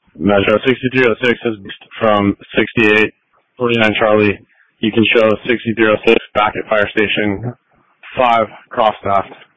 Metro 6306 is from 6849 Charlie. You can show 6306 back at Fire Station 5, cross-staffed.